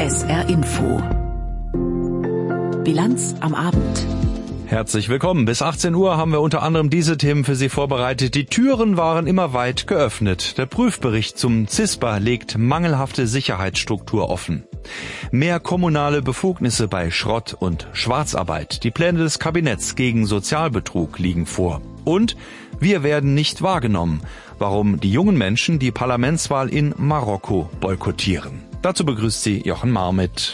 SR Info. Bilanz am Abend. Herzlich willkommen. Bis 18 Uhr haben wir unter anderem diese Themen für Sie vorbereitet. Die Türen waren immer weit geöffnet. Der Prüfbericht zum CISPA legt mangelhafte Sicherheitsstruktur offen. Mehr kommunale Befugnisse bei Schrott- und Schwarzarbeit. Die Pläne des Kabinetts gegen Sozialbetrug liegen vor. Und wir werden nicht wahrgenommen. Warum die jungen Menschen die Parlamentswahl in Marokko boykottieren. Dazu begrüßt Sie Jochen Marmit.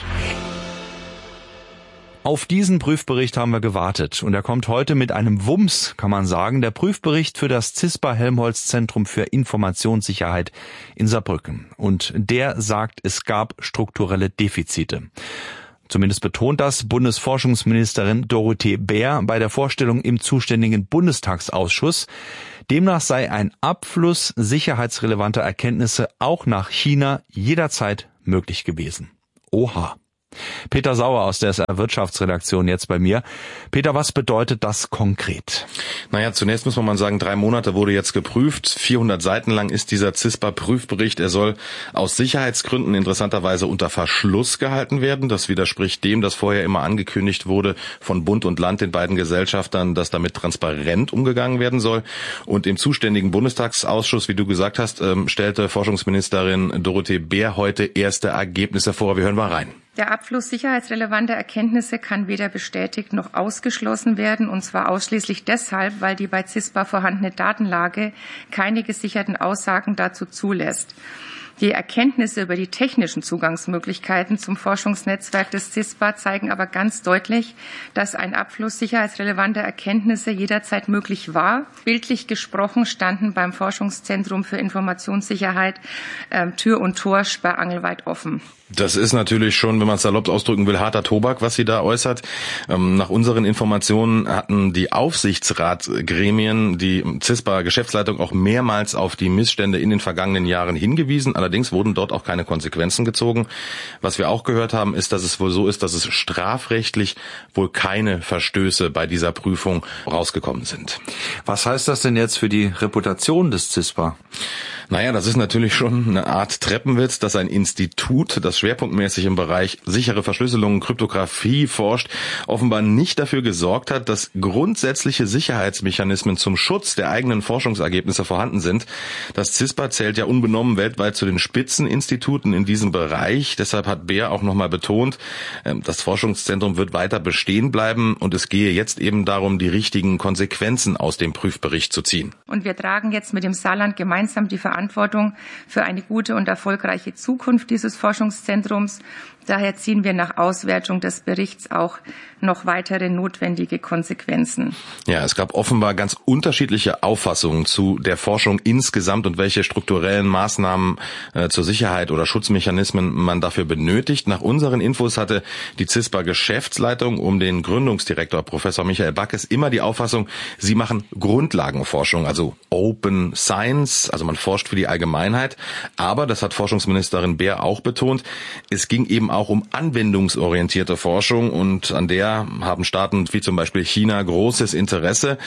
Auf diesen Prüfbericht haben wir gewartet und er kommt heute mit einem Wumms, kann man sagen, der Prüfbericht für das CISPA-Helmholtz-Zentrum für Informationssicherheit in Saarbrücken. Und der sagt, es gab strukturelle Defizite. Zumindest betont das Bundesforschungsministerin Dorothee Bär bei der Vorstellung im zuständigen Bundestagsausschuss. Demnach sei ein Abfluss sicherheitsrelevanter Erkenntnisse auch nach China jederzeit möglich gewesen. Oha. Peter Sauer aus der SR Wirtschaftsredaktion jetzt bei mir. Peter, was bedeutet das konkret? Naja, zunächst muss man mal sagen, 3 Monate wurde jetzt geprüft. 400 Seiten lang ist dieser CISPA-Prüfbericht. Er soll aus Sicherheitsgründen interessanterweise unter Verschluss gehalten werden. Das widerspricht dem, das vorher immer angekündigt wurde von Bund und Land, den beiden Gesellschaftern, dass damit transparent umgegangen werden soll. Und im zuständigen Bundestagsausschuss, wie du gesagt hast, stellte Forschungsministerin Dorothee Bär heute erste Ergebnisse vor. Wir hören mal rein. Der Abfluss sicherheitsrelevanter Erkenntnisse kann weder bestätigt noch ausgeschlossen werden, und zwar ausschließlich deshalb, weil die bei CISPA vorhandene Datenlage keine gesicherten Aussagen dazu zulässt. Die Erkenntnisse über die technischen Zugangsmöglichkeiten zum Forschungsnetzwerk des CISPA zeigen aber ganz deutlich, dass ein Abfluss sicherheitsrelevanter Erkenntnisse jederzeit möglich war. Bildlich gesprochen standen beim Forschungszentrum für Informationssicherheit Tür und Tor sperrangelweit offen. Das ist natürlich schon, wenn man es salopp ausdrücken will, harter Tobak, was sie da äußert. Nach unseren Informationen hatten die Aufsichtsratgremien, die CISPA-Geschäftsleitung auch mehrmals auf die Missstände in den vergangenen Jahren hingewiesen. Allerdings wurden dort auch keine Konsequenzen gezogen. Was wir auch gehört haben, ist, dass es wohl so ist, dass es strafrechtlich wohl keine Verstöße bei dieser Prüfung rausgekommen sind. Was heißt das denn jetzt für die Reputation des CISPA? Naja, das ist natürlich schon eine Art Treppenwitz, dass ein Institut, das schwerpunktmäßig im Bereich sichere Verschlüsselung und Kryptographie forscht, offenbar nicht dafür gesorgt hat, dass grundsätzliche Sicherheitsmechanismen zum Schutz der eigenen Forschungsergebnisse vorhanden sind. Das CISPA zählt ja unbenommen weltweit zu den Spitzeninstituten in diesem Bereich. Deshalb hat Bär auch nochmal betont, das Forschungszentrum wird weiter bestehen bleiben und es gehe jetzt eben darum, die richtigen Konsequenzen aus dem Prüfbericht zu ziehen. Und wir tragen jetzt mit dem Saarland gemeinsam die Verantwortung für eine gute und erfolgreiche Zukunft dieses Forschungszentrums. Daher ziehen wir nach Auswertung des Berichts auch noch weitere notwendige Konsequenzen. Ja, es gab offenbar ganz unterschiedliche Auffassungen zu der Forschung insgesamt und welche strukturellen Maßnahmen zur Sicherheit oder Schutzmechanismen man dafür benötigt. Nach unseren Infos hatte die CISPA-Geschäftsleitung um den Gründungsdirektor Professor Michael Backes immer die Auffassung, sie machen Grundlagenforschung, also Open Science, also man forscht für die Allgemeinheit. Aber, das hat Forschungsministerin Bär auch betont, es ging eben auch um anwendungsorientierte Forschung und an der haben Staaten wie zum Beispiel China großes Interesse.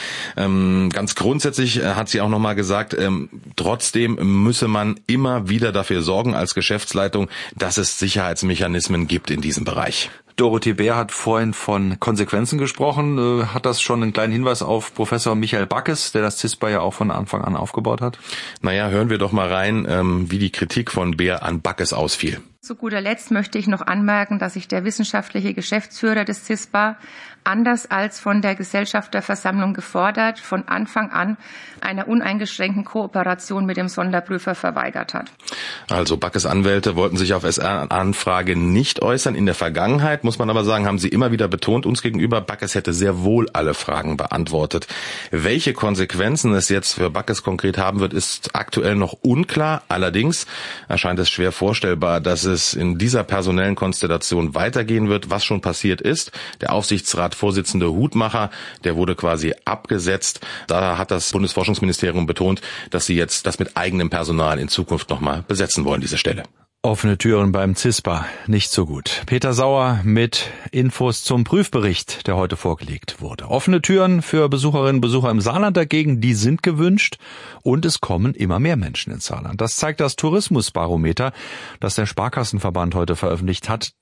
Ganz grundsätzlich hat sie auch nochmal gesagt, trotzdem müsse man immer wieder dafür sorgen als Geschäftsleitung, dass es Sicherheitsmechanismen gibt in diesem Bereich. Dorothee Bär hat vorhin von Konsequenzen gesprochen. Hat das schon einen kleinen Hinweis auf Professor Michael Backes, der das CISPA ja auch von Anfang an aufgebaut hat? Naja, hören wir doch mal rein, wie die Kritik von Bär an Backes ausfiel. Zu guter Letzt möchte ich noch anmerken, dass sich der wissenschaftliche Geschäftsführer des CISPA, anders als von der Gesellschafterversammlung gefordert, von Anfang an einer uneingeschränkten Kooperation mit dem Sonderprüfer verweigert hat. Also Backes Anwälte wollten sich auf SR-Anfrage nicht äußern. In der Vergangenheit, muss man aber sagen, haben sie immer wieder betont uns gegenüber, Backes hätte sehr wohl alle Fragen beantwortet. Welche Konsequenzen es jetzt für Backes konkret haben wird, ist aktuell noch unklar. Allerdings erscheint es schwer vorstellbar, dass es in dieser personellen Konstellation weitergehen wird, was schon passiert ist. Der Aufsichtsratsvorsitzende Hutmacher, der wurde quasi abgesetzt. Da hat das Bundesforschungsministerium betont, dass sie jetzt das mit eigenem Personal in Zukunft nochmal besetzen wollen, diese Stelle. Offene Türen beim CISPA, nicht so gut. Peter Sauer mit Infos zum Prüfbericht, der heute vorgelegt wurde. Offene Türen für Besucherinnen und Besucher im Saarland dagegen, die sind gewünscht und es kommen immer mehr Menschen ins Saarland. Das zeigt das Tourismusbarometer, das der Sparkassenverband heute veröffentlicht hat.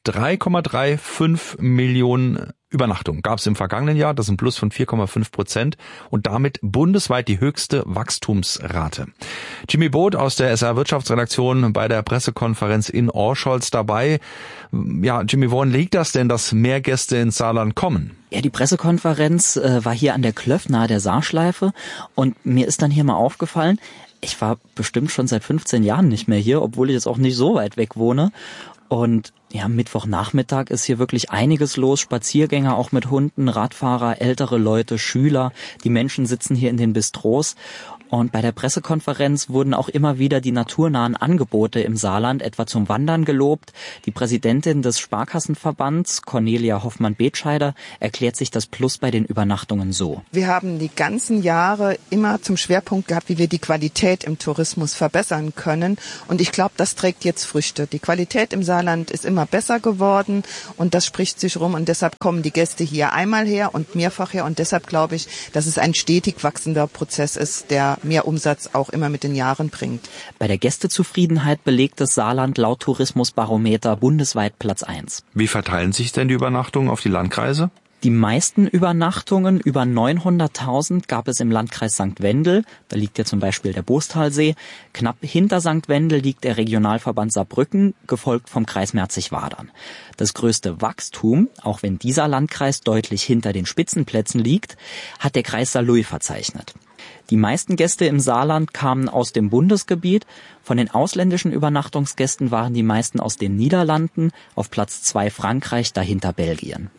3,35 Millionen Übernachtungen gab es im vergangenen Jahr, das ist ein Plus von 4,5% und damit bundesweit die höchste Wachstumsrate. Jimmy Boot aus der SR Wirtschaftsredaktion bei der Pressekonferenz in Orscholz dabei. Ja, Jimmy, woran liegt das denn, dass mehr Gäste ins Saarland kommen? Ja, die Pressekonferenz war hier an der Klöff nahe der Saarschleife und mir ist dann hier mal aufgefallen, ich war bestimmt schon seit 15 Jahren nicht mehr hier, obwohl ich jetzt auch nicht so weit weg wohne. Und ja, Mittwochnachmittag ist hier wirklich einiges los. Spaziergänger auch mit Hunden, Radfahrer, ältere Leute, Schüler. Die Menschen sitzen hier in den Bistros. Und bei der Pressekonferenz wurden auch immer wieder die naturnahen Angebote im Saarland, etwa zum Wandern, gelobt. Die Präsidentin des Sparkassenverbands, Cornelia Hoffmann-Betscheider, erklärt sich das Plus bei den Übernachtungen so. Wir haben die ganzen Jahre immer zum Schwerpunkt gehabt, wie wir die Qualität im Tourismus verbessern können. Und ich glaube, das trägt jetzt Früchte. Die Qualität im Saarland ist immer besser geworden und das spricht sich rum. Und deshalb kommen die Gäste hier einmal her und mehrfach her. Und deshalb glaube ich, dass es ein stetig wachsender Prozess ist, der mehr Umsatz auch immer mit den Jahren bringt. Bei der Gästezufriedenheit belegt das Saarland laut Tourismusbarometer bundesweit Platz 1. Wie verteilen sich denn die Übernachtungen auf die Landkreise? Die meisten Übernachtungen, über 900.000, gab es im Landkreis St. Wendel. Da liegt ja zum Beispiel der Boostalsee. Knapp hinter St. Wendel liegt der Regionalverband Saarbrücken, gefolgt vom Kreis Merzig-Wadern. Das größte Wachstum, auch wenn dieser Landkreis deutlich hinter den Spitzenplätzen liegt, hat der Kreis Saarlouis verzeichnet. Die meisten Gäste im Saarland kamen aus dem Bundesgebiet. Von den ausländischen Übernachtungsgästen waren die meisten aus den Niederlanden, auf Platz 2 Frankreich, dahinter Belgien.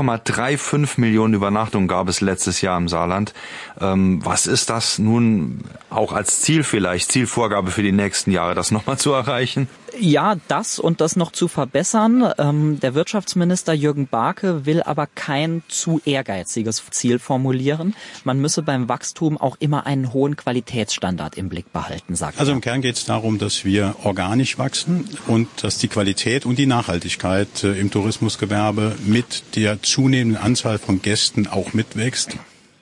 3,35 Millionen Übernachtungen gab es letztes Jahr im Saarland. Was ist das nun auch als Ziel vielleicht, Zielvorgabe für die nächsten Jahre, das nochmal zu erreichen? Ja, das und das noch zu verbessern. Der Wirtschaftsminister Jürgen Barke will aber kein zu ehrgeiziges Ziel formulieren. Man müsse beim Wachstum auch immer einen hohen Qualitätsstandard im Blick behalten, sagt er. Also im Kern geht es darum, dass wir organisch wachsen und dass die Qualität und die Nachhaltigkeit im Tourismusgewerbe mit der zunehmenden Anzahl von Gästen auch mitwächst.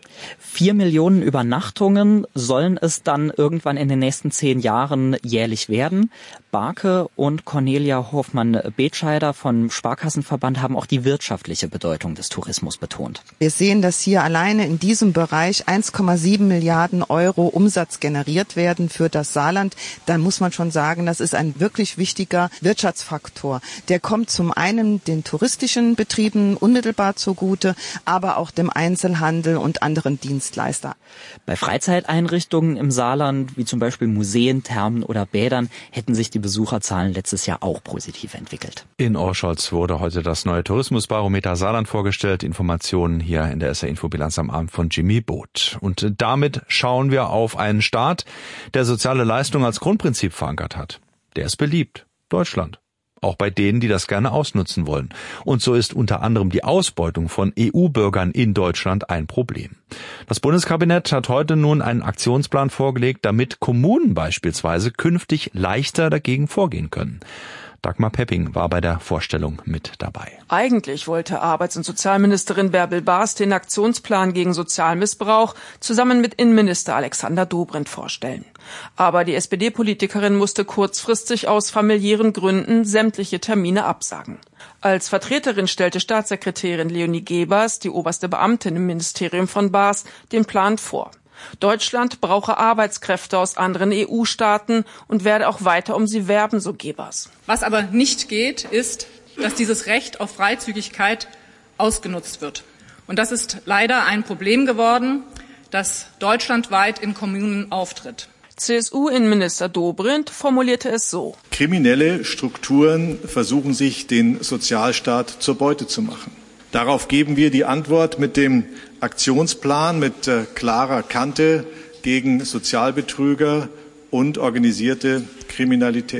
4 Millionen Übernachtungen sollen es dann irgendwann in den nächsten 10 Jahren jährlich werden. Barke und Cornelia Hoffmann-Betscheider vom Sparkassenverband haben auch die wirtschaftliche Bedeutung des Tourismus betont. Wir sehen, dass hier alleine in diesem Bereich 1,7 Milliarden Euro Umsatz generiert werden für das Saarland. Da muss man schon sagen, das ist ein wirklich wichtiger Wirtschaftsfaktor. Der kommt zum einen den touristischen Betrieben unmittelbar zugute, aber auch dem Einzelhandel und anderen Dienstleister. Bei Freizeiteinrichtungen im Saarland, wie zum Beispiel Museen, Thermen oder Bädern, hätten sich die Besucherzahlen letztes Jahr auch positiv entwickelt. In Orscholz wurde heute das neue Tourismusbarometer Saarland vorgestellt. Informationen hier in der SR Infobilanz am Abend von Jimmy Boot. Und damit schauen wir auf einen Staat, der soziale Leistung als Grundprinzip verankert hat. Der ist beliebt. Deutschland. Auch bei denen, die das gerne ausnutzen wollen. Und so ist unter anderem die Ausbeutung von EU-Bürgern in Deutschland ein Problem. Das Bundeskabinett hat heute nun einen Aktionsplan vorgelegt, damit Kommunen beispielsweise künftig leichter dagegen vorgehen können. Dagmar Pepping war bei der Vorstellung mit dabei. Eigentlich wollte Arbeits- und Sozialministerin Bärbel Baas den Aktionsplan gegen Sozialmissbrauch zusammen mit Innenminister Alexander Dobrindt vorstellen. Aber die SPD-Politikerin musste kurzfristig aus familiären Gründen sämtliche Termine absagen. Als Vertreterin stellte Staatssekretärin Leonie Gebers, die oberste Beamtin im Ministerium von Baas, den Plan vor. Deutschland brauche Arbeitskräfte aus anderen EU-Staaten und werde auch weiter um sie werben, so Gebers. Was aber nicht geht, ist, dass dieses Recht auf Freizügigkeit ausgenutzt wird. Und das ist leider ein Problem geworden, das deutschlandweit in Kommunen auftritt. CSU-Innenminister Dobrindt formulierte es so: Kriminelle Strukturen versuchen sich, den Sozialstaat zur Beute zu machen. Darauf geben wir die Antwort mit dem Aktionsplan mit klarer Kante gegen Sozialbetrüger und organisierte Kriminalität.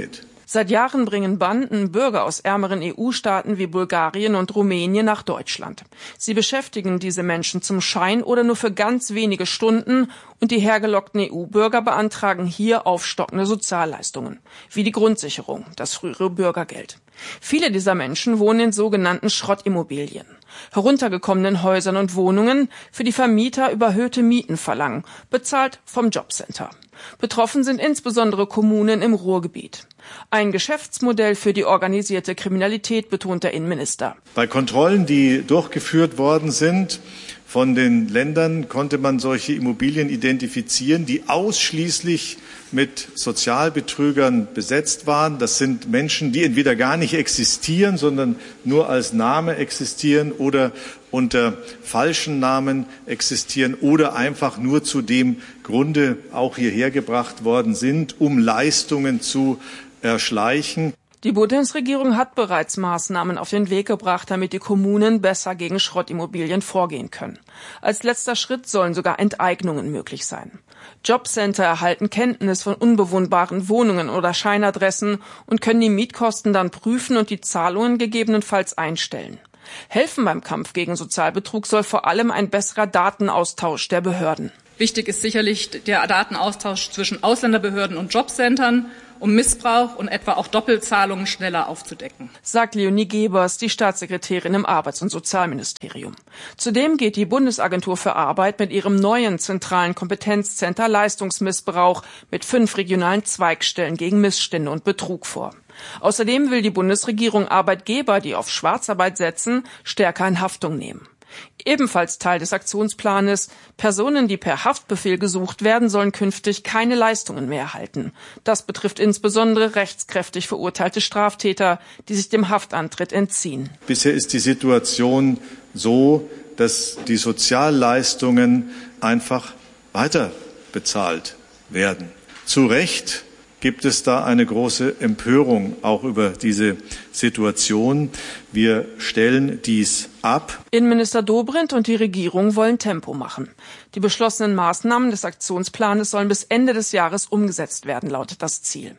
Seit Jahren bringen Banden Bürger aus ärmeren EU-Staaten wie Bulgarien und Rumänien nach Deutschland. Sie beschäftigen diese Menschen zum Schein oder nur für ganz wenige Stunden und die hergelockten EU-Bürger beantragen hier aufstockende Sozialleistungen, wie die Grundsicherung, das frühere Bürgergeld. Viele dieser Menschen wohnen in sogenannten Schrottimmobilien, heruntergekommenen Häusern und Wohnungen, für die Vermieter überhöhte Mieten verlangen, bezahlt vom Jobcenter. Betroffen sind insbesondere Kommunen im Ruhrgebiet. Ein Geschäftsmodell für die organisierte Kriminalität, betont der Innenminister. Bei Kontrollen, die durchgeführt worden sind von den Ländern, konnte man solche Immobilien identifizieren, die ausschließlich mit Sozialbetrügern besetzt waren. Das sind Menschen, die entweder gar nicht existieren, sondern nur als Name existieren oder unter falschen Namen existieren oder einfach nur zu dem Grunde auch hierher gebracht worden sind, um Leistungen zu erschleichen. Die Bundesregierung hat bereits Maßnahmen auf den Weg gebracht, damit die Kommunen besser gegen Schrottimmobilien vorgehen können. Als letzter Schritt sollen sogar Enteignungen möglich sein. Jobcenter erhalten Kenntnis von unbewohnbaren Wohnungen oder Scheinadressen und können die Mietkosten dann prüfen und die Zahlungen gegebenenfalls einstellen. Helfen beim Kampf gegen Sozialbetrug soll vor allem ein besserer Datenaustausch der Behörden. Wichtig ist sicherlich der Datenaustausch zwischen Ausländerbehörden und Jobcentern, um Missbrauch und etwa auch Doppelzahlungen schneller aufzudecken, sagt Leonie Gebers, die Staatssekretärin im Arbeits- und Sozialministerium. Zudem geht die Bundesagentur für Arbeit mit ihrem neuen zentralen Kompetenzcenter Leistungsmissbrauch mit 5 regionalen Zweigstellen gegen Missstände und Betrug vor. Außerdem will die Bundesregierung Arbeitgeber, die auf Schwarzarbeit setzen, stärker in Haftung nehmen. Ebenfalls Teil des Aktionsplanes: Personen, die per Haftbefehl gesucht werden, sollen künftig keine Leistungen mehr erhalten. Das betrifft insbesondere rechtskräftig verurteilte Straftäter, die sich dem Haftantritt entziehen. Bisher ist die Situation so, dass die Sozialleistungen einfach weiter bezahlt werden. Zu Recht gibt es da eine große Empörung auch über diese Situation. Wir stellen dies ab. Innenminister Dobrindt und die Regierung wollen Tempo machen. Die beschlossenen Maßnahmen des Aktionsplanes sollen bis Ende des Jahres umgesetzt werden, lautet das Ziel.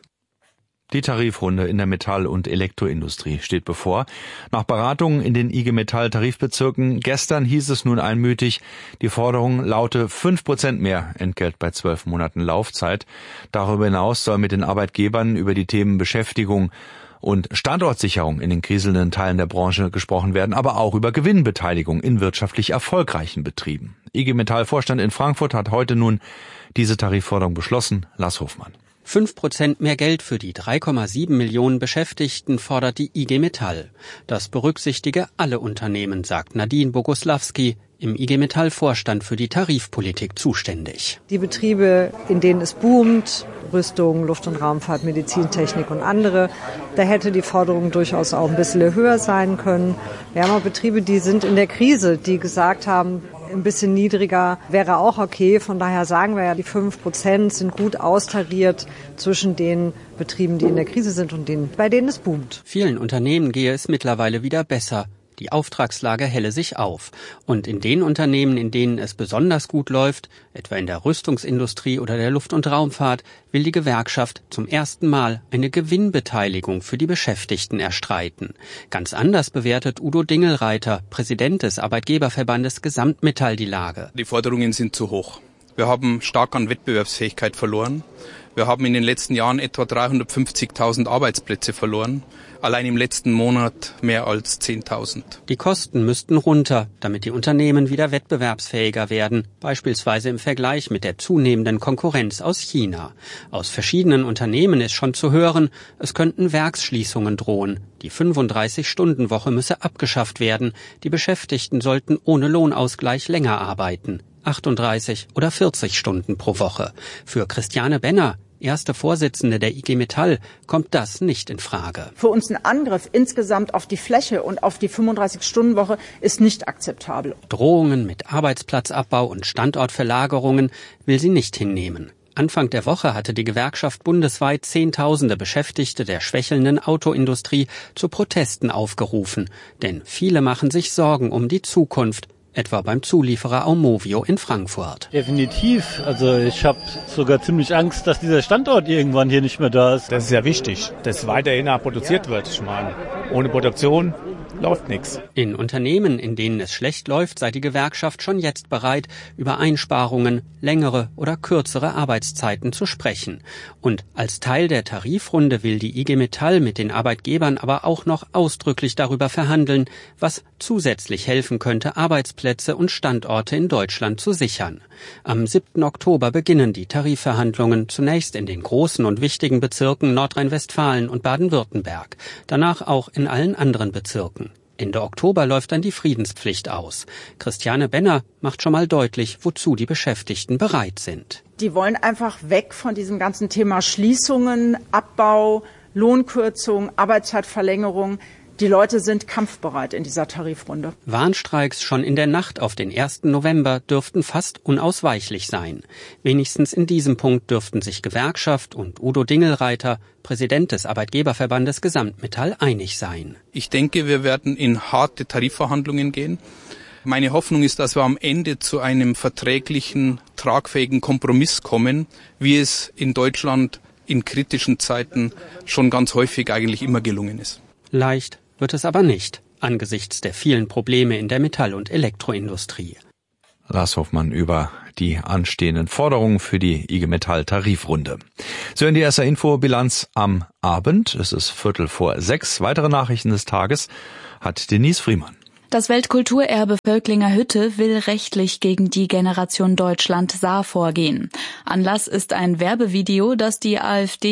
Die Tarifrunde in der Metall- und Elektroindustrie steht bevor. Nach Beratungen in den IG Metall Tarifbezirken gestern hieß es nun einmütig, die Forderung laute 5% mehr Entgelt bei 12 Monaten Laufzeit. Darüber hinaus soll mit den Arbeitgebern über die Themen Beschäftigung und Standortsicherung in den kriselnden Teilen der Branche gesprochen werden, aber auch über Gewinnbeteiligung in wirtschaftlich erfolgreichen Betrieben. IG Metall-Vorstand in Frankfurt hat heute nun diese Tarifforderung beschlossen. Lars Hofmann. 5% mehr Geld für die 3,7 Millionen Beschäftigten fordert die IG Metall. Das berücksichtige alle Unternehmen, sagt Nadine Boguslawski, im IG Metall-Vorstand für die Tarifpolitik zuständig. Die Betriebe, in denen es boomt, Rüstung, Luft- und Raumfahrt, Medizintechnik und andere, da hätte die Forderung durchaus auch ein bisschen höher sein können. Wir haben auch Betriebe, die sind in der Krise, die gesagt haben, ein bisschen niedriger wäre auch okay. Von daher sagen wir ja, die 5% sind gut austariert zwischen den Betrieben, die in der Krise sind und denen, bei denen es boomt. Vielen Unternehmen gehe es mittlerweile wieder besser. Die Auftragslage helle sich auf. Und in den Unternehmen, in denen es besonders gut läuft, etwa in der Rüstungsindustrie oder der Luft- und Raumfahrt, will die Gewerkschaft zum ersten Mal eine Gewinnbeteiligung für die Beschäftigten erstreiten. Ganz anders bewertet Udo Dingelreiter, Präsident des Arbeitgeberverbandes Gesamtmetall, die Lage. Die Forderungen sind zu hoch. Wir haben stark an Wettbewerbsfähigkeit verloren. Wir haben in den letzten Jahren etwa 350.000 Arbeitsplätze verloren. Allein im letzten Monat mehr als 10.000. Die Kosten müssten runter, damit die Unternehmen wieder wettbewerbsfähiger werden, beispielsweise im Vergleich mit der zunehmenden Konkurrenz aus China. Aus verschiedenen Unternehmen ist schon zu hören, es könnten Werksschließungen drohen. Die 35-Stunden-Woche müsse abgeschafft werden. Die Beschäftigten sollten ohne Lohnausgleich länger arbeiten. 38 oder 40 Stunden pro Woche. Für Christiane Benner, erste Vorsitzende der IG Metall, kommt das nicht in Frage. Für uns ein Angriff insgesamt auf die Fläche und auf die 35-Stunden-Woche ist nicht akzeptabel. Drohungen mit Arbeitsplatzabbau und Standortverlagerungen will sie nicht hinnehmen. Anfang der Woche hatte die Gewerkschaft bundesweit Zehntausende Beschäftigte der schwächelnden Autoindustrie zu Protesten aufgerufen. Denn viele machen sich Sorgen um die Zukunft. etwa beim Zulieferer Aumovio in Frankfurt. Definitiv. Also ich habe sogar ziemlich Angst, dass dieser Standort irgendwann hier nicht mehr da ist. Das ist ja wichtig, dass weiterhin produziert wird. Ich meine, ohne Produktion läuft nichts. In Unternehmen, in denen es schlecht läuft, sei die Gewerkschaft schon jetzt bereit, über Einsparungen, längere oder kürzere Arbeitszeiten zu sprechen. Und als Teil der Tarifrunde will die IG Metall mit den Arbeitgebern aber auch noch ausdrücklich darüber verhandeln, was zusätzlich helfen könnte, Arbeitsplätze und Standorte in Deutschland zu sichern. Am 7. Oktober beginnen die Tarifverhandlungen, zunächst in den großen und wichtigen Bezirken Nordrhein-Westfalen und Baden-Württemberg, danach auch in allen anderen Bezirken. Ende Oktober läuft dann die Friedenspflicht aus. Christiane Benner macht schon mal deutlich, wozu die Beschäftigten bereit sind. Die wollen einfach weg von diesem ganzen Thema Schließungen, Abbau, Lohnkürzung, Arbeitszeitverlängerung. Die Leute sind kampfbereit in dieser Tarifrunde. Warnstreiks schon in der Nacht auf den 1. November dürften fast unausweichlich sein. Wenigstens in diesem Punkt dürften sich Gewerkschaft und Udo Dingelreiter, Präsident des Arbeitgeberverbandes Gesamtmetall, einig sein. Ich denke, wir werden in harte Tarifverhandlungen gehen. Meine Hoffnung ist, dass wir am Ende zu einem verträglichen, tragfähigen Kompromiss kommen, wie es in Deutschland in kritischen Zeiten schon ganz häufig eigentlich immer gelungen ist. Leicht wird es aber nicht, angesichts der vielen Probleme in der Metall- und Elektroindustrie. Lars Hoffmann über die anstehenden Forderungen für die IG Metall Tarifrunde. So in die SR Info Bilanz am Abend. Es ist 5:45. Weitere Nachrichten des Tages hat Denise Friemann. Das Weltkulturerbe Völklinger Hütte will rechtlich gegen die Generation Deutschland Saar vorgehen. Anlass ist ein Werbevideo, das die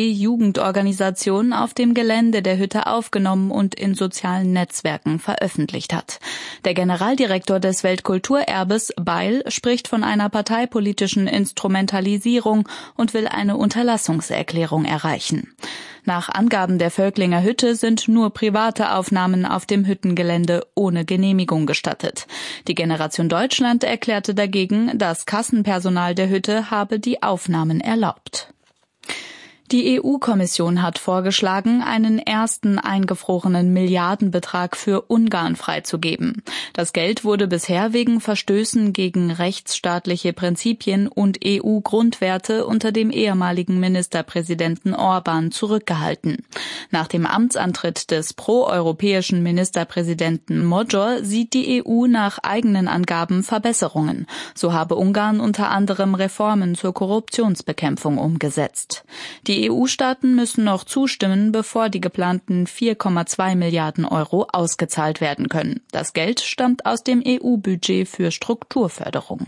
AfD-Jugendorganisation auf dem Gelände der Hütte aufgenommen und in sozialen Netzwerken veröffentlicht hat. Der Generaldirektor des Weltkulturerbes, Beil, spricht von einer parteipolitischen Instrumentalisierung und will eine Unterlassungserklärung erreichen. Nach Angaben der Völklinger Hütte sind nur private Aufnahmen auf dem Hüttengelände ohne Genehmigung gestattet. Die Generation Deutschland erklärte dagegen, das Kassenpersonal der Hütte habe die Aufnahmen erlaubt. Die EU-Kommission hat vorgeschlagen, einen ersten eingefrorenen Milliardenbetrag für Ungarn freizugeben. Das Geld wurde bisher wegen Verstößen gegen rechtsstaatliche Prinzipien und EU-Grundwerte unter dem ehemaligen Ministerpräsidenten Orban zurückgehalten. Nach dem Amtsantritt des proeuropäischen Ministerpräsidenten Magyar sieht die EU nach eigenen Angaben Verbesserungen. So habe Ungarn unter anderem Reformen zur Korruptionsbekämpfung umgesetzt. Die EU-Staaten müssen noch zustimmen, bevor die geplanten 4,2 Milliarden Euro ausgezahlt werden können. Das Geld stammt aus dem EU-Budget für Strukturförderung.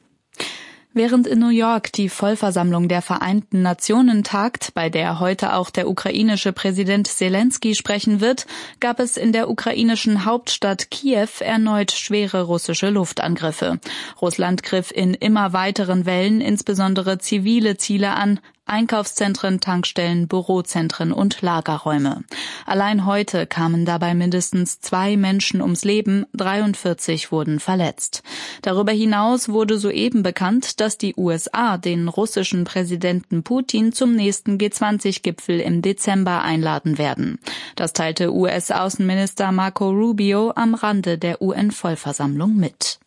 Während in New York die Vollversammlung der Vereinten Nationen tagt, bei der heute auch der ukrainische Präsident Selenskyj sprechen wird, gab es in der ukrainischen Hauptstadt Kiew erneut schwere russische Luftangriffe. Russland griff in immer weiteren Wellen insbesondere zivile Ziele an, Einkaufszentren, Tankstellen, Bürozentren und Lagerräume. Allein heute kamen dabei mindestens 2 Menschen ums Leben, 43 wurden verletzt. Darüber hinaus wurde soeben bekannt, dass die USA den russischen Präsidenten Putin zum nächsten G20-Gipfel im Dezember einladen werden. Das teilte US-Außenminister Marco Rubio am Rande der UN-Vollversammlung mit.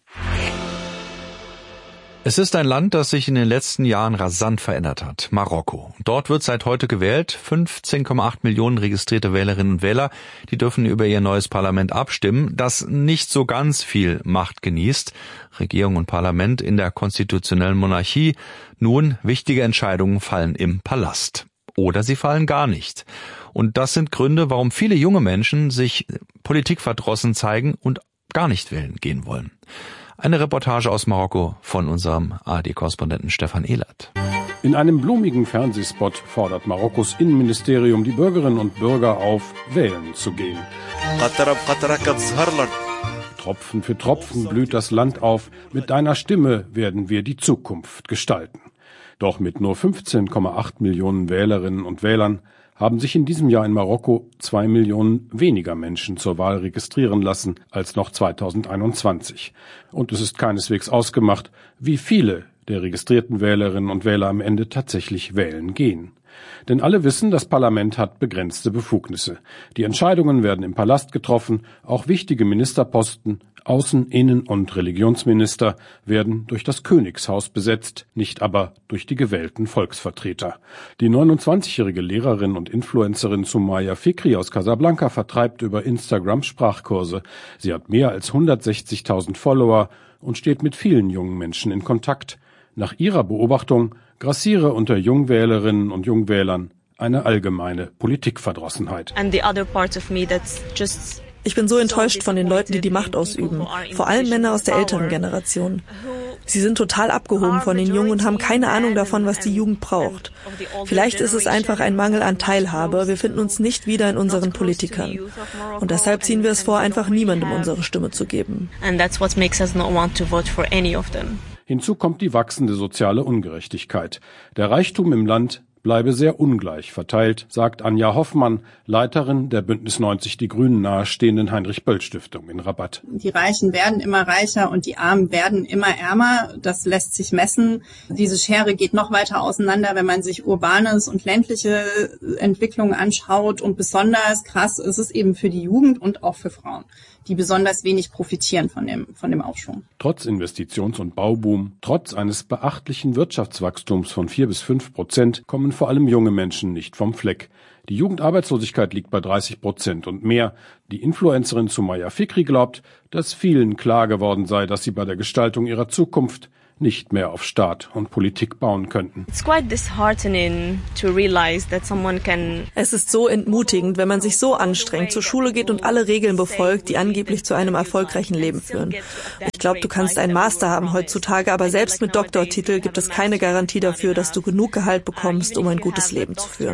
Es ist ein Land, das sich in den letzten Jahren rasant verändert hat. Marokko. Dort wird seit heute gewählt. 15,8 Millionen registrierte Wählerinnen und Wähler, die dürfen über ihr neues Parlament abstimmen, das nicht so ganz viel Macht genießt. Regierung und Parlament in der konstitutionellen Monarchie. Nun, wichtige Entscheidungen fallen im Palast. Oder sie fallen gar nicht. Und das sind Gründe, warum viele junge Menschen sich politikverdrossen zeigen und gar nicht wählen gehen wollen. Eine Reportage aus Marokko von unserem ARD-Korrespondenten Stefan Ehlert. In einem blumigen Fernsehspot fordert Marokkos Innenministerium die Bürgerinnen und Bürger auf, wählen zu gehen. Tropfen für Tropfen blüht das Land auf. Mit deiner Stimme werden wir die Zukunft gestalten. Doch mit nur 15,8 Millionen Wählerinnen und Wählern haben sich in diesem Jahr in Marokko 2 Millionen weniger Menschen zur Wahl registrieren lassen als noch 2021. Und es ist keineswegs ausgemacht, wie viele der registrierten Wählerinnen und Wähler am Ende tatsächlich wählen gehen. Denn alle wissen, das Parlament hat begrenzte Befugnisse. Die Entscheidungen werden im Palast getroffen, auch wichtige Ministerposten, Außen-, Innen- und Religionsminister werden durch das Königshaus besetzt, nicht aber durch die gewählten Volksvertreter. Die 29-jährige Lehrerin und Influencerin Soumaya Fikri aus Casablanca vertreibt über Instagram Sprachkurse. Sie hat mehr als 160.000 Follower und steht mit vielen jungen Menschen in Kontakt. Nach ihrer Beobachtung grassiere unter Jungwählerinnen und Jungwählern eine allgemeine Politikverdrossenheit. Ich bin so enttäuscht von den Leuten, die die Macht ausüben, vor allem Männer aus der älteren Generation. Sie sind total abgehoben von den Jungen und haben keine Ahnung davon, was die Jugend braucht. Vielleicht ist es einfach ein Mangel an Teilhabe. Wir finden uns nicht wieder in unseren Politikern. Und deshalb ziehen wir es vor, einfach niemandem unsere Stimme zu geben. Hinzu kommt die wachsende soziale Ungerechtigkeit. Der Reichtum im Land bleibe sehr ungleich verteilt, sagt Anja Hoffmann, Leiterin der Bündnis 90 Die Grünen nahestehenden Heinrich-Böll-Stiftung in Rabat. Die Reichen werden immer reicher und die Armen werden immer ärmer. Das lässt sich messen. Diese Schere geht noch weiter auseinander, wenn man sich urbanes und ländliche Entwicklungen anschaut. Und besonders krass ist es eben für die Jugend und auch für Frauen, die besonders wenig profitieren von dem Aufschwung. Trotz Investitions- und Bauboom, trotz eines beachtlichen Wirtschaftswachstums von 4-5% kommen vor allem junge Menschen nicht vom Fleck. Die Jugendarbeitslosigkeit liegt bei 30% und mehr. Die Influencerin Soumaya Fikri glaubt, dass vielen klar geworden sei, dass sie bei der Gestaltung ihrer Zukunft nicht mehr auf Staat und Politik bauen könnten. Es ist so entmutigend, wenn man sich so anstrengt, zur Schule geht und alle Regeln befolgt, die angeblich zu einem erfolgreichen Leben führen. Ich glaube, du kannst einen Master haben heutzutage, aber selbst mit Doktortitel gibt es keine Garantie dafür, dass du genug Gehalt bekommst, um ein gutes Leben zu führen.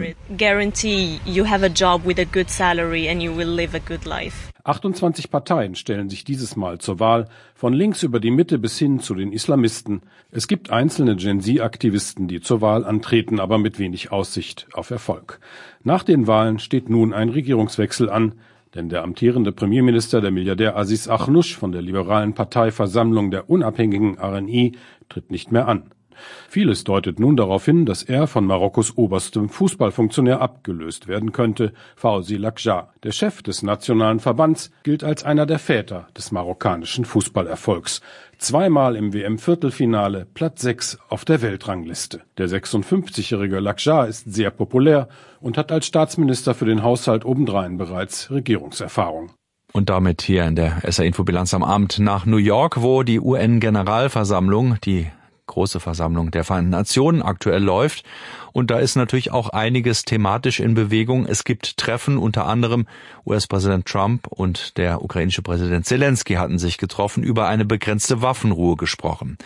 28 Parteien stellen sich dieses Mal zur Wahl, von links über die Mitte bis hin zu den Islamisten. Es gibt einzelne Gen-Z-Aktivisten, die zur Wahl antreten, aber mit wenig Aussicht auf Erfolg. Nach den Wahlen steht nun ein Regierungswechsel an, denn der amtierende Premierminister, der Milliardär Aziz Akhnush von der liberalen Parteiversammlung der unabhängigen RNI, tritt nicht mehr an. Vieles deutet nun darauf hin, dass er von Marokkos oberstem Fußballfunktionär abgelöst werden könnte, Fawzi Lakhdjar. Der Chef des nationalen Verbands gilt als einer der Väter des marokkanischen Fußballerfolgs. Zweimal im WM-Viertelfinale, Platz 6 auf der Weltrangliste. Der 56-jährige Lakhdjar ist sehr populär und hat als Staatsminister für den Haushalt obendrein bereits Regierungserfahrung. Und damit hier in der SR-Info-Bilanz am Abend nach New York, wo die UN-Generalversammlung, die große Versammlung der Vereinten Nationen, aktuell läuft. Und da ist natürlich auch einiges thematisch in Bewegung. Es gibt Treffen, unter anderem US-Präsident Trump und der ukrainische Präsident Zelensky hatten sich getroffen, über eine begrenzte Waffenruhe gesprochen.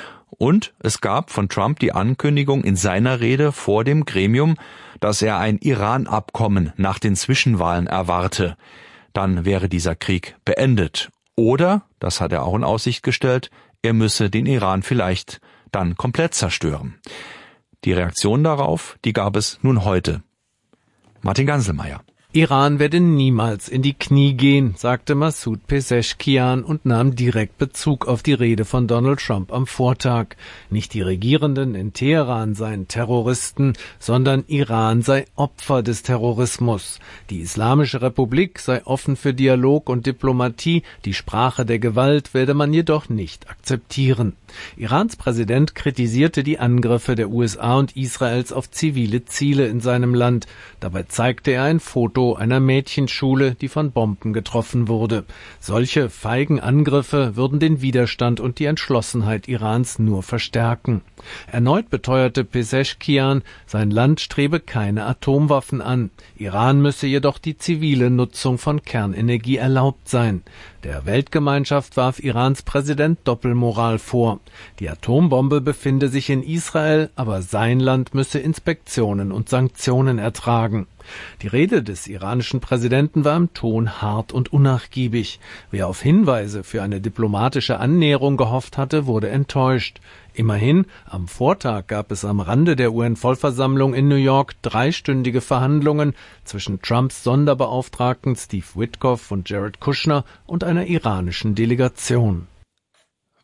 Und es gab von Trump die Ankündigung in seiner Rede vor dem Gremium, dass er ein Iran-Abkommen nach den Zwischenwahlen erwarte. Dann wäre dieser Krieg beendet. Oder, das hat er auch in Aussicht gestellt, er müsse den Iran vielleicht dann komplett zerstören. Die Reaktion darauf, die gab es nun heute. Martin Ganselmeier. Iran werde niemals in die Knie gehen, sagte Masoud Pezeshkian und nahm direkt Bezug auf die Rede von Donald Trump am Vortag. Nicht die Regierenden in Teheran seien Terroristen, sondern Iran sei Opfer des Terrorismus. Die Islamische Republik sei offen für Dialog und Diplomatie, die Sprache der Gewalt werde man jedoch nicht akzeptieren. Irans Präsident kritisierte die Angriffe der USA und Israels auf zivile Ziele in seinem Land. Dabei zeigte er ein Foto einer Mädchenschule, die von Bomben getroffen wurde. Solche feigen Angriffe würden den Widerstand und die Entschlossenheit Irans nur verstärken. Erneut beteuerte Pezeshkian, sein Land strebe keine Atomwaffen an. Iran müsse jedoch die zivile Nutzung von Kernenergie erlaubt sein. Der Weltgemeinschaft warf Irans Präsident Doppelmoral vor. Die Atombombe befinde sich in Israel, aber sein Land müsse Inspektionen und Sanktionen ertragen. Die Rede des iranischen Präsidenten war im Ton hart und unnachgiebig. Wer auf Hinweise für eine diplomatische Annäherung gehofft hatte, wurde enttäuscht. Immerhin, am Vortag gab es am Rande der UN-Vollversammlung in New York 3-stündige Verhandlungen zwischen Trumps Sonderbeauftragten Steve Witkoff und Jared Kushner und einer iranischen Delegation.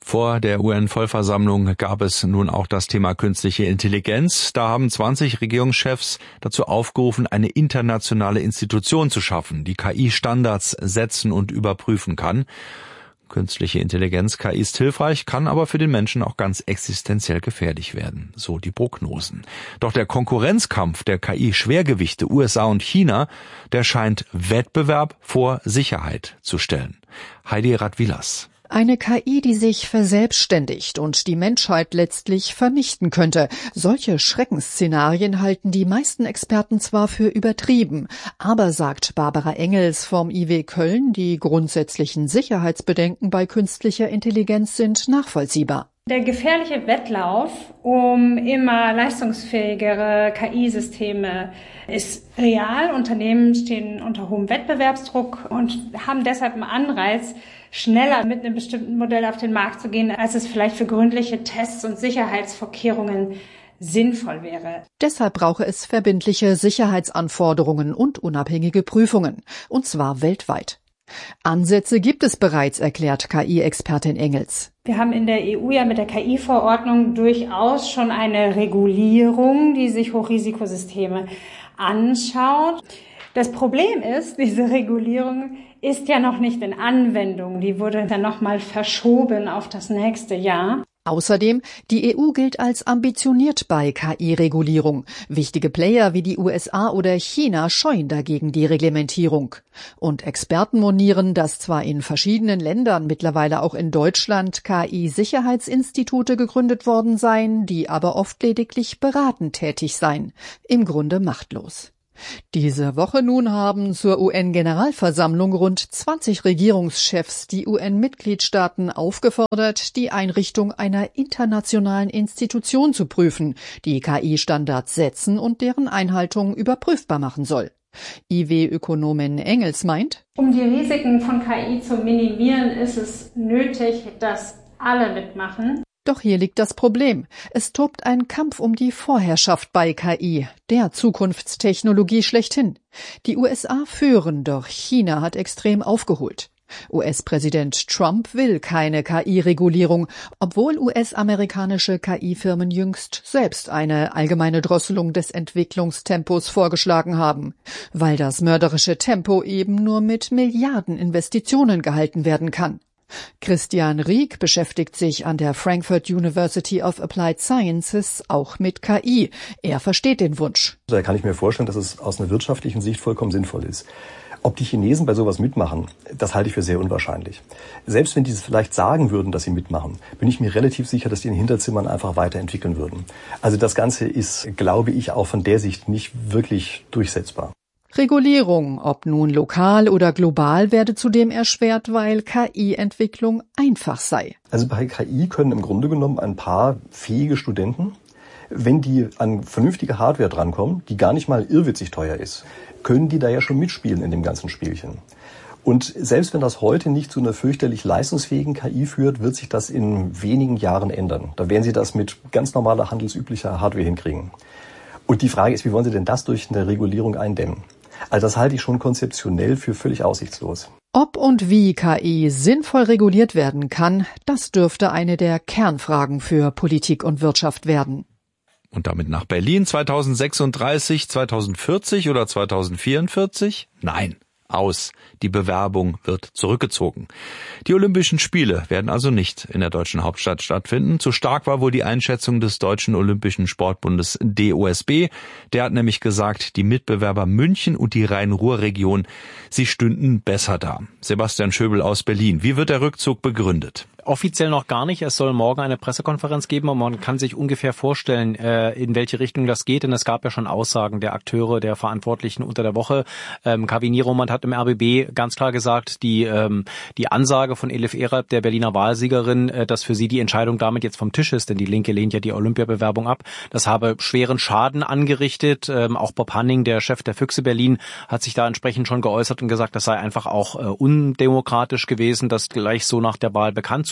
Vor der UN-Vollversammlung gab es nun auch das Thema künstliche Intelligenz. Da haben 20 Regierungschefs dazu aufgerufen, eine internationale Institution zu schaffen, die KI-Standards setzen und überprüfen kann. Künstliche Intelligenz, KI ist hilfreich, kann aber für den Menschen auch ganz existenziell gefährlich werden, so die Prognosen. Doch der Konkurrenzkampf der KI-Schwergewichte USA und China, der scheint Wettbewerb vor Sicherheit zu stellen. Heidi Radwilas. Eine KI, die sich verselbstständigt und die Menschheit letztlich vernichten könnte. Solche Schreckensszenarien halten die meisten Experten zwar für übertrieben, aber, sagt Barbara Engels vom IW Köln, die grundsätzlichen Sicherheitsbedenken bei künstlicher Intelligenz sind nachvollziehbar. Der gefährliche Wettlauf um immer leistungsfähigere KI-Systeme ist real. Unternehmen stehen unter hohem Wettbewerbsdruck und haben deshalb einen Anreiz, schneller mit einem bestimmten Modell auf den Markt zu gehen, als es vielleicht für gründliche Tests und Sicherheitsvorkehrungen sinnvoll wäre. Deshalb brauche es verbindliche Sicherheitsanforderungen und unabhängige Prüfungen, und zwar weltweit. Ansätze gibt es bereits, erklärt KI-Expertin Engels. Wir haben in der EU ja mit der KI-Verordnung durchaus schon eine Regulierung, die sich Hochrisikosysteme anschaut. Das Problem ist, diese Regulierung ist ja noch nicht in Anwendung. Die wurde dann nochmal verschoben auf das nächste Jahr. Außerdem, die EU gilt als ambitioniert bei KI-Regulierung. Wichtige Player wie die USA oder China scheuen dagegen die Reglementierung. Und Experten monieren, dass zwar in verschiedenen Ländern, mittlerweile auch in Deutschland, KI-Sicherheitsinstitute gegründet worden seien, die aber oft lediglich beratend tätig seien. Im Grunde machtlos. Diese Woche nun haben zur UN-Generalversammlung rund 20 Regierungschefs die UN-Mitgliedstaaten aufgefordert, die Einrichtung einer internationalen Institution zu prüfen, die KI-Standards setzen und deren Einhaltung überprüfbar machen soll. IW-Ökonomin Engels meint, um die Risiken von KI zu minimieren, ist es nötig, dass alle mitmachen. Doch hier liegt das Problem. Es tobt ein Kampf um die Vorherrschaft bei KI, der Zukunftstechnologie schlechthin. Die USA führen, doch China hat extrem aufgeholt. US-Präsident Trump will keine KI-Regulierung, obwohl US-amerikanische KI-Firmen jüngst selbst eine allgemeine Drosselung des Entwicklungstempos vorgeschlagen haben, weil das mörderische Tempo eben nur mit Milliardeninvestitionen gehalten werden kann. Christian Rieck beschäftigt sich an der Frankfurt University of Applied Sciences auch mit KI. Er versteht den Wunsch. Da kann ich mir vorstellen, dass es aus einer wirtschaftlichen Sicht vollkommen sinnvoll ist. Ob die Chinesen bei sowas mitmachen, das halte ich für sehr unwahrscheinlich. Selbst wenn die es vielleicht sagen würden, dass sie mitmachen, bin ich mir relativ sicher, dass die in den Hinterzimmern einfach weiterentwickeln würden. Also das Ganze ist, glaube ich, auch von der Sicht nicht wirklich durchsetzbar. Regulierung, ob nun lokal oder global, werde zudem erschwert, weil KI-Entwicklung einfach sei. Also bei KI können im Grunde genommen ein paar fähige Studenten, wenn die an vernünftige Hardware drankommen, die gar nicht mal irrwitzig teuer ist, können die da ja schon mitspielen in dem ganzen Spielchen. Und selbst wenn das heute nicht zu einer fürchterlich leistungsfähigen KI führt, wird sich das in wenigen Jahren ändern. Da werden sie das mit ganz normaler handelsüblicher Hardware hinkriegen. Und die Frage ist, wie wollen sie denn das durch eine Regulierung eindämmen? Also das halte ich schon konzeptionell für völlig aussichtslos. Ob und wie KI sinnvoll reguliert werden kann, das dürfte eine der Kernfragen für Politik und Wirtschaft werden. Und damit nach Berlin 2036, 2040 oder 2044? Nein. Aus. Die Bewerbung wird zurückgezogen. Die Olympischen Spiele werden also nicht in der deutschen Hauptstadt stattfinden. Zu stark war wohl die Einschätzung des Deutschen Olympischen Sportbundes DOSB. Der hat nämlich gesagt, die Mitbewerber München und die Rhein-Ruhr-Region, sie stünden besser da. Sebastian Schöbel aus Berlin. Wie wird der Rückzug begründet? Offiziell noch gar nicht. Es soll morgen eine Pressekonferenz geben und man kann sich ungefähr vorstellen, in welche Richtung das geht. Denn es gab ja schon Aussagen der Akteure, der Verantwortlichen unter der Woche. Kavini Roman hat im RBB ganz klar gesagt, die Ansage von Elif Eralp, der Berliner Wahlsiegerin, dass für sie die Entscheidung damit jetzt vom Tisch ist, denn die Linke lehnt ja die Olympiabewerbung ab. Das habe schweren Schaden angerichtet. Auch Bob Hanning, der Chef der Füchse Berlin, hat sich da entsprechend schon geäußert und gesagt, das sei einfach auch undemokratisch gewesen, das gleich so nach der Wahl bekannt zu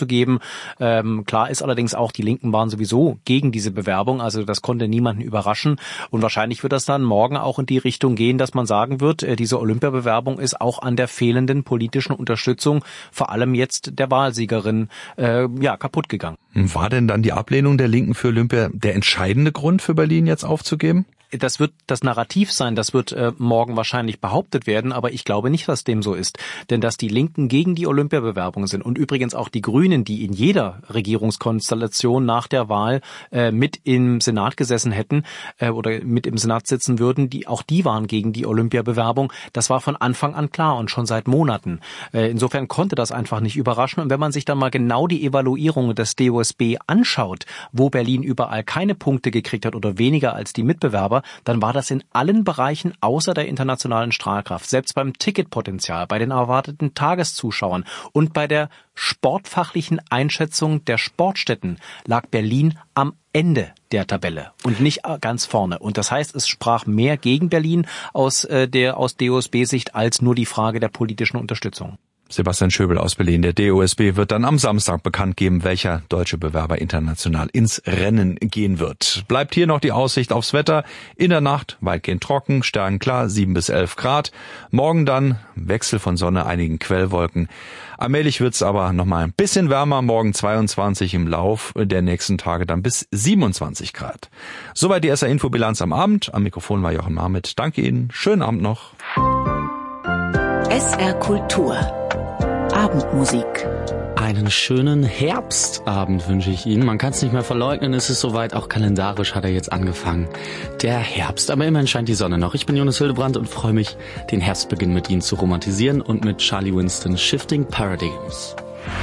abzugeben. Klar ist allerdings auch, die Linken waren sowieso gegen diese Bewerbung, also das konnte niemanden überraschen. Und wahrscheinlich wird das dann morgen auch in die Richtung gehen, dass man sagen wird, diese Olympiabewerbung ist auch an der fehlenden politischen Unterstützung, vor allem jetzt der Wahlsiegerin, kaputt gegangen. War denn dann die Ablehnung der Linken für Olympia der entscheidende Grund für Berlin jetzt aufzugeben? Das wird das Narrativ sein, das wird morgen wahrscheinlich behauptet werden, aber ich glaube nicht, dass dem so ist. Denn dass die Linken gegen die Olympiabewerbung sind und übrigens auch die Grünen, die in jeder Regierungskonstellation nach der Wahl mit im Senat gesessen hätten oder mit im Senat sitzen würden, die waren gegen die Olympiabewerbung. Das war von Anfang an klar und schon seit Monaten. Insofern konnte das einfach nicht überraschen. Und wenn man sich dann mal genau die Evaluierung des DOSB anschaut, wo Berlin überall keine Punkte gekriegt hat oder weniger als die Mitbewerber, dann war das in allen Bereichen außer der internationalen Strahlkraft. Selbst beim Ticketpotenzial, bei den erwarteten Tageszuschauern und bei der sportfachlichen Einschätzung der Sportstätten lag Berlin am Ende der Tabelle und nicht ganz vorne. Und das heißt, es sprach mehr gegen Berlin aus DOSB-Sicht als nur die Frage der politischen Unterstützung. Sebastian Schöbel aus Berlin. Der DOSB wird dann am Samstag bekannt geben, welcher deutsche Bewerber international ins Rennen gehen wird. Bleibt hier noch die Aussicht aufs Wetter. In der Nacht weitgehend trocken, sternenklar, 7 bis 11 Grad. Morgen dann Wechsel von Sonne, einigen Quellwolken. Allmählich wird's aber noch mal ein bisschen wärmer. Morgen 22, im Lauf der nächsten Tage dann bis 27 Grad. Soweit die SR-Info-Bilanz am Abend. Am Mikrofon war Jochen Marmit. Danke Ihnen. Schönen Abend noch. SR Kultur. Abendmusik. Einen schönen Herbstabend wünsche ich Ihnen. Man kann es nicht mehr verleugnen, es ist soweit, auch kalendarisch hat er jetzt angefangen. Der Herbst, aber immerhin scheint die Sonne noch. Ich bin Jonas Hildebrand und freue mich, den Herbstbeginn mit Ihnen zu romantisieren und mit Charlie Winston Shifting Paradigms.